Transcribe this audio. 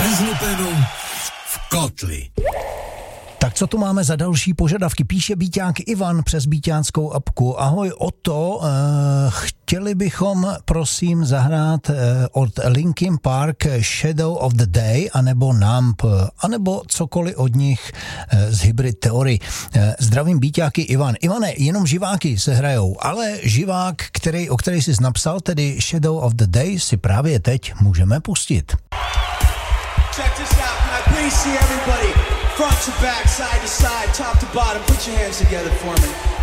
bez lupenu v kotli. Tak co tu máme za další požadavky? Píše Bíťák Ivan přes bíťánskou apku. Ahoj Otto, chtěli bychom prosím zahrát od Linkin Park Shadow of the Day anebo Numb, anebo cokoliv od nich z Hybrid Theory. Zdravím Bíťáky Ivan. Ivane, jenom živáky se hrajou, ale živák, o který jsi napsal, tedy Shadow of the Day, si právě teď můžeme pustit. Check this out, can I please see everybody? Front to back, side to side, top to bottom, put your hands together for me.